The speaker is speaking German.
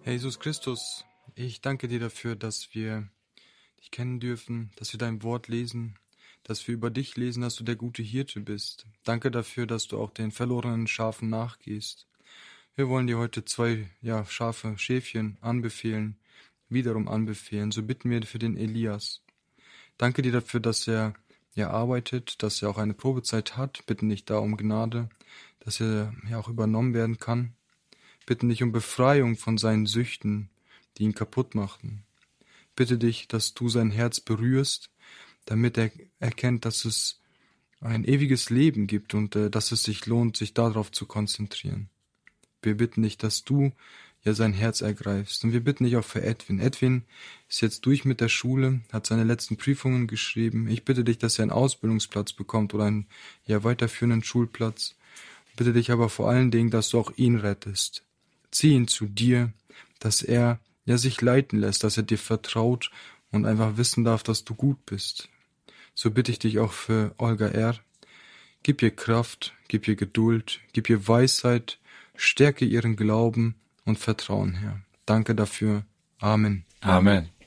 Herr Jesus Christus, ich danke dir dafür, dass wir dich kennen dürfen, dass wir dein Wort lesen, dass wir über dich lesen, dass du der gute Hirte bist. Danke dafür, dass du auch den verlorenen Schafen nachgehst. Wir wollen dir heute 2 Schäfchen anbefehlen, wiederum anbefehlen. So bitten wir für den Elias. Danke dir dafür, dass er arbeitet, dass er auch eine Probezeit hat. Bitten dich da um Gnade, dass er auch übernommen werden kann. Bitten dich um Befreiung von seinen Süchten, die ihn kaputt machten. Bitte dich, dass du sein Herz berührst, damit er erkennt, dass es ein ewiges Leben gibt und dass es sich lohnt, sich darauf zu konzentrieren. Wir bitten dich, dass du sein Herz ergreifst. Und wir bitten dich auch für Edwin. Edwin ist jetzt durch mit der Schule, hat seine letzten Prüfungen geschrieben. Ich bitte dich, dass er einen Ausbildungsplatz bekommt oder einen weiterführenden Schulplatz. Ich bitte dich aber vor allen Dingen, dass du auch ihn rettest. Zieh ihn zu dir, dass er sich leiten lässt, dass er dir vertraut und einfach wissen darf, dass du gut bist. So bitte ich dich auch für Olga R. Gib ihr Kraft, gib ihr Geduld, gib ihr Weisheit, stärke ihren Glauben und Vertrauen, Herr. Danke dafür. Amen. Amen.